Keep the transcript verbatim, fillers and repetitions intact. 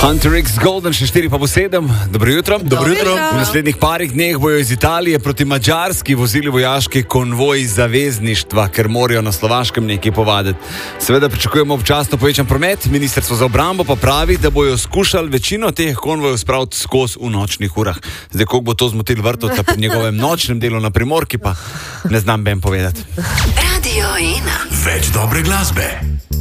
Hunter X Golden, še štiri pa bo sedem. Dobro jutro. Dobro jutro. V naslednjih parih dneh bojo iz Italije proti Madžarski vozili vojaški konvoj zavezništva, ker morajo na Slovaškem nekaj povaditi. Seveda pričakujemo občasno povečan promet, ministrstvo za obrambo pa pravi, da bojo skušali večino teh konvojev spraviti skozi v nočnih urah. Zdaj, koliko bo to zmotil Vrtovca pri njegovem nočnem delu na Primorki, pa ne znam ben povedati. Radio ena. Več dobre glasbe.